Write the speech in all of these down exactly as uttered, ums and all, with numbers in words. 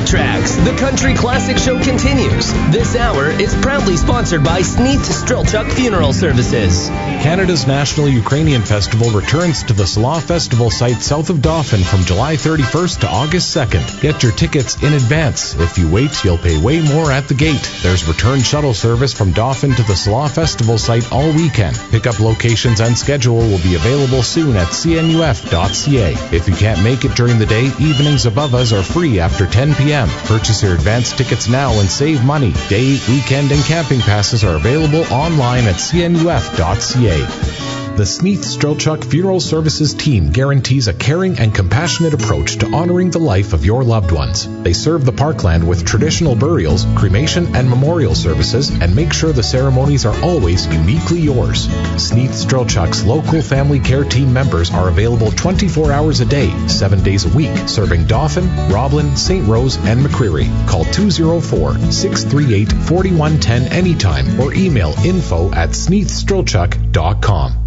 Backtracks, the Country Classic Show continues. This hour is proudly sponsored by Sneath Strelchuk Funeral Services. Canada's National Ukrainian Festival returns to the Salah Festival site south of Dauphin from July thirty-first to August second. Get your tickets in advance. If you wait, you'll pay way more at the gate. There's return shuttle service from Dauphin to the Salah Festival site all weekend. Pickup locations and schedule will be available soon at c n u f dot c a. If you can't make it during the day, evenings above us are free after ten p.m. Purchase your advance tickets now and save money. Day, weekend, and camping passes are available online at c n u f dot c a. The Sneath Strelchuk Funeral Services team guarantees a caring and compassionate approach to honoring the life of your loved ones. They serve the parkland with traditional burials, cremation, and memorial services, and make sure the ceremonies are always uniquely yours. Sneath Strelchuk's local family care team members are available twenty-four hours a day, seven days a week, serving Dauphin, Roblin, Saint Rose, and McCreary. Call two oh four, six three eight, four one one zero anytime or email info at sneath strelchuk dot com.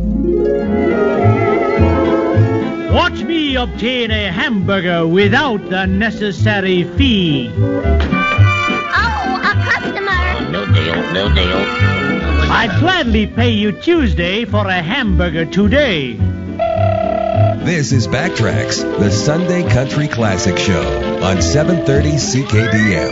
Watch me obtain a hamburger without the necessary fee. Oh, a customer. No deal, no deal. I'd gladly pay you Tuesday for a hamburger today. This is Backtracks, the Sunday Country Classic Show on seven thirty C K D M.